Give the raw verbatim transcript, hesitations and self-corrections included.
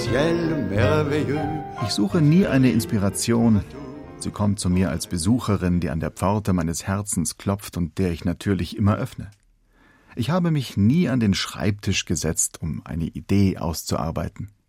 Ich suche nie eine Inspiration. Sie kommt zu mir als Besucherin, die an der Pforte meines Herzens klopft und der ich natürlich immer öffne. Ich habe mich nie an den Schreibtisch gesetzt, um eine Idee auszuarbeiten.